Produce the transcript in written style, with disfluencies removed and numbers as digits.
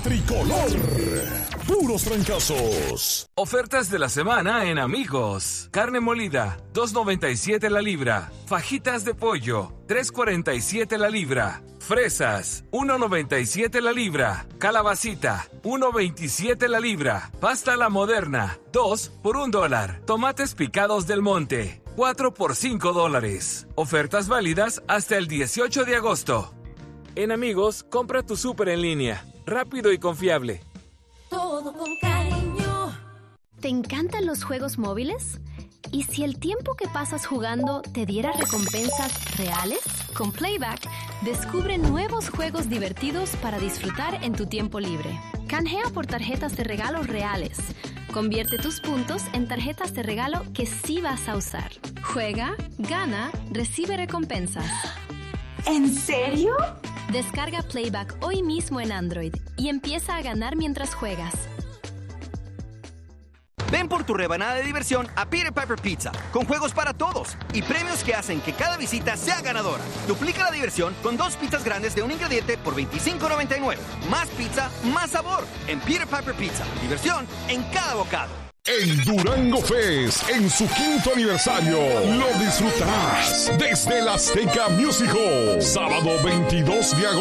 Tricolor. Puros trancazos. Ofertas de la semana en Amigos. Carne molida, $2.97 la libra. Fajitas de pollo, $3.47 la libra. Fresas, $1.97 la libra. Calabacita, $1.27 la libra. Pasta a la moderna, 2 por $1. Tomates picados del monte, 4 por $5. Ofertas válidas hasta el 18 de agosto. En Amigos, compra tu súper en línea. Rápido y confiable. Todo con cariño. ¿Te encantan los juegos móviles? ¿Y si el tiempo que pasas jugando te diera recompensas reales? Con Playback, descubre nuevos juegos divertidos para disfrutar en tu tiempo libre. Canjea por tarjetas de regalo reales. Convierte tus puntos en tarjetas de regalo que sí vas a usar. Juega, gana, recibe recompensas. ¿En serio? Descarga Playback hoy mismo en Android y empieza a ganar mientras juegas. Ven por tu rebanada de diversión a Peter Piper Pizza, con juegos para todos y premios que hacen que cada visita sea ganadora. Duplica la diversión con 2 pizzas grandes de un ingrediente por $25.99. Más pizza, más sabor. En Peter Piper Pizza, diversión en cada bocado. El Durango Fest, en su 5º aniversario, lo disfrutarás desde el Azteca Music Hall, sábado 22 de agosto.